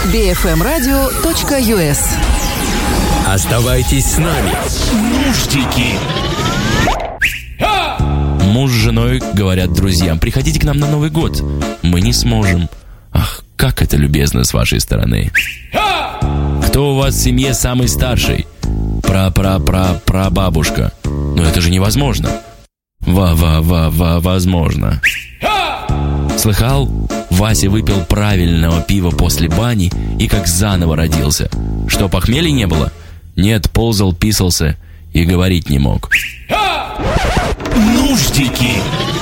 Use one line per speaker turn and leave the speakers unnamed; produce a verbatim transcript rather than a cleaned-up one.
би эф эм радио точка ю эс.
Оставайтесь с нами. Нуждики.
Муж с женой говорят друзьям: приходите к нам на Новый год. Мы не сможем. Ах, как это любезно с вашей стороны. Кто у вас в семье самый старший? Пра-пра-пра-пра-бабушка. Но это же невозможно. Ва-ва-ва-ва, возможно. Слыхал? Вася выпил правильного пива после бани и как заново родился. Что, похмелья не было? Нет, ползал, писался и говорить не мог.
Нуждики.